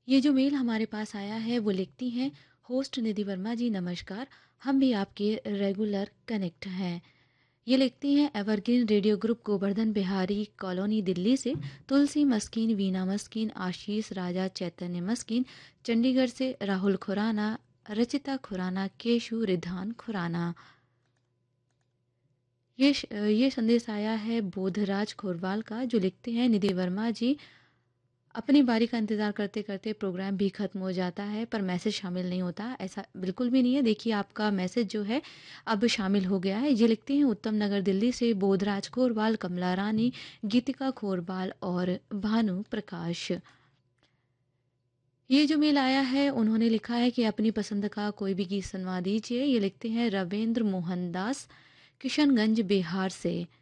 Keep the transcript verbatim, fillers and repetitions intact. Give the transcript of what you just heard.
ये जो मेल हमारे पास आया है वो लिखती हैं, होस्ट निधि वर्मा जी नमस्कार, हम भी आपके रेगुलर कनेक्ट हैं। ये लिखती हैं evergreen radio group Govardhan Bihari colony Delhi से तुलसी मस्कीन, वीना मस्कीन, आशीष राजा, चैतन्य मस्कीन, चंडीगढ़ से राहुल खुराना, रचिता खुराना, केशु रिधान खुराना। ये श- ये संदेश आया है बोधराज खोरवाल का, जो लिखते हैं निधि वर्मा जी, अपनी बारी का इंतज़ार करते करते प्रोग्राम भी ख़त्म हो जाता है पर मैसेज शामिल नहीं होता। ऐसा बिल्कुल भी नहीं है। देखिए आपका मैसेज जो है अब शामिल हो गया है। ये लिखते हैं उत्तम नगर दिल्ली से बोधराज खोरवाल, कमला रानी, गीतिका खोरवाल और भानु प्रकाश। ये जो मेल आया है उन्होंने लिखा है कि अपनी पसंद का कोई भी गीत सुनवा दीजिए। ये लिखते हैं रविंद्र मोहन दास, किशनगंज बिहार से।